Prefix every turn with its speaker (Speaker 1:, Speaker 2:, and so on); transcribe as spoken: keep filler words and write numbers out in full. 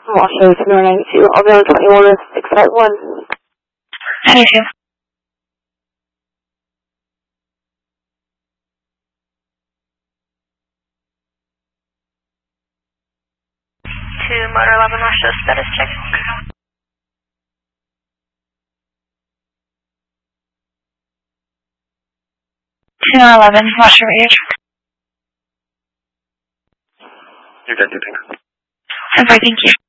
Speaker 1: Washoe two nine two, I'll be on twenty-one with six five one.
Speaker 2: ninety-two.
Speaker 3: To Motor eleven Washoe, status check.
Speaker 2: two nine eleven, Washoe Radio.
Speaker 4: You're good, you're good.
Speaker 2: Okay, thank you.